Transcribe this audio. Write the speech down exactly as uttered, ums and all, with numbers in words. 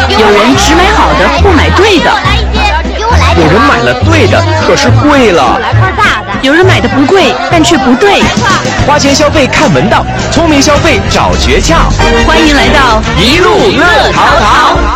有人只买好的不买对的， 有人买了对的，可是贵了。 有人买的不贵，但却不对。 花钱消费看门道，聪明消费找诀窍。 欢迎来到一路乐淘淘。